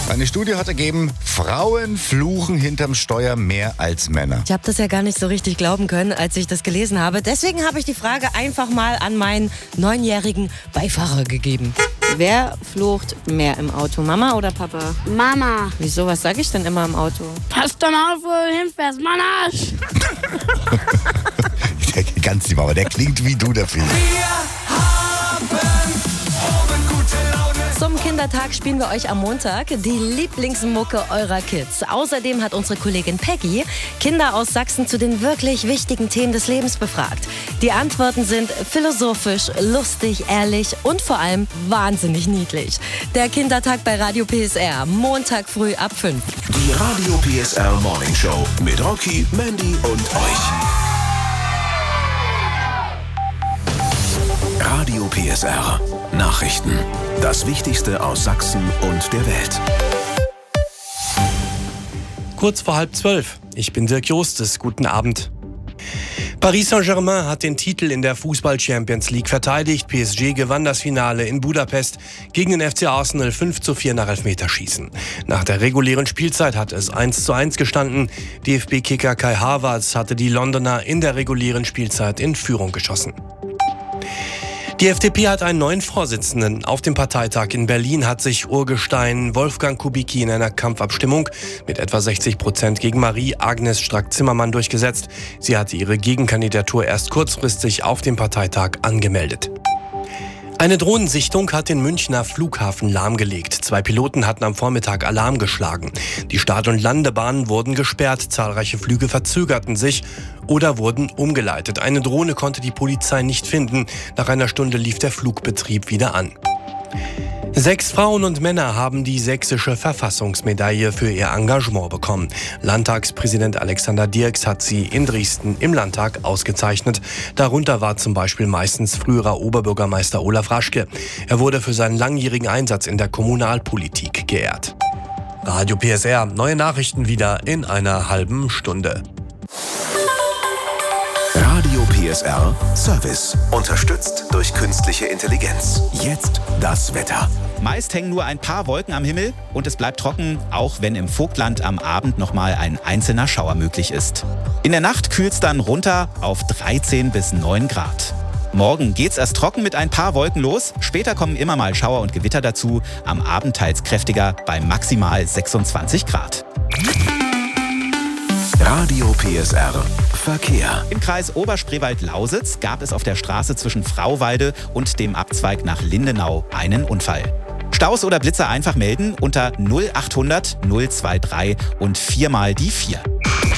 Eine Studie hat ergeben, Frauen fluchen hinterm Steuer mehr als Männer. Ich habe das ja gar nicht so richtig glauben können, als ich das gelesen habe. Deswegen habe ich die Frage einfach mal an meinen 9-jährigen Beifahrer gegeben. Wer flucht mehr im Auto, Mama oder Papa? Mama. Wieso, was sage ich denn immer im Auto? Pass doch mal auf, wo du hinfährst, Mann Arsch. Der ganz lieb, aber der klingt wie du, der Film. Zum Kindertag spielen wir euch am Montag die Lieblingsmucke eurer Kids. Außerdem hat unsere Kollegin Peggy Kinder aus Sachsen zu den wirklich wichtigen Themen des Lebens befragt. Die Antworten sind philosophisch, lustig, ehrlich und vor allem wahnsinnig niedlich. Der Kindertag bei Radio PSR, Montag früh ab 5. Die Radio PSR Morning Show mit Rocky, Mandy und euch. Radio PSR Nachrichten. Das Wichtigste aus Sachsen und der Welt. Kurz vor 11:30. Ich bin Dirk Jostes. Guten Abend. Paris Saint-Germain hat den Titel in der Fußball-Champions League verteidigt. PSG gewann das Finale in Budapest gegen den FC Arsenal 5:4 nach Elfmeterschießen. Nach der regulären Spielzeit hat es 1:1 gestanden. DFB-Kicker Kai Havertz hatte die Londoner in der regulären Spielzeit in Führung geschossen. Die FDP hat einen neuen Vorsitzenden. Auf dem Parteitag in Berlin hat sich Urgestein Wolfgang Kubicki in einer Kampfabstimmung mit etwa 60% gegen Marie-Agnes Strack-Zimmermann durchgesetzt. Sie hatte ihre Gegenkandidatur erst kurzfristig auf dem Parteitag angemeldet. Eine Drohnensichtung hat den Münchner Flughafen lahmgelegt. 2 Piloten hatten am Vormittag Alarm geschlagen. Die Start- und Landebahnen wurden gesperrt, zahlreiche Flüge verzögerten sich oder wurden umgeleitet. Eine Drohne konnte die Polizei nicht finden. Nach einer Stunde lief der Flugbetrieb wieder an. 6 Frauen und Männer haben die sächsische Verfassungsmedaille für ihr Engagement bekommen. Landtagspräsident Alexander Dirks hat sie in Dresden im Landtag ausgezeichnet. Darunter war zum Beispiel meistens früherer Oberbürgermeister Olaf Raschke. Er wurde für seinen langjährigen Einsatz in der Kommunalpolitik geehrt. Radio PSR, neue Nachrichten wieder in einer halben Stunde. Radio PSR Service. Unterstützt durch künstliche Intelligenz. Jetzt das Wetter. Meist hängen nur ein paar Wolken am Himmel und es bleibt trocken, auch wenn im Vogtland am Abend nochmal ein einzelner Schauer möglich ist. In der Nacht kühlt es dann runter auf 13 bis 9 Grad. Morgen geht's erst trocken mit ein paar Wolken los. Später kommen immer mal Schauer und Gewitter dazu. Am Abend teils kräftiger bei maximal 26 Grad. Radio PSR Verkehr. Im Kreis Oberspreewald-Lausitz gab es auf der Straße zwischen Frauwalde und dem Abzweig nach Lindenau einen Unfall. Staus oder Blitzer einfach melden unter 0800 023 und 4 mal die 4.